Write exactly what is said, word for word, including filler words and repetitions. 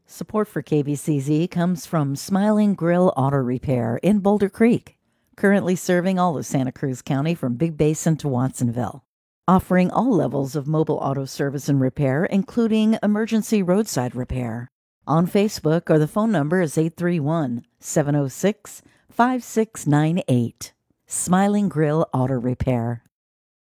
Support for K B C Z comes from Smiling Grill Auto Repair in Boulder Creek, currently serving all of Santa Cruz County from Big Basin to Watsonville, offering all levels of mobile auto service and repair, including emergency roadside repair. On Facebook, or the phone number is eight three one, seven oh six, five six nine eight. Smiling Grill Auto Repair.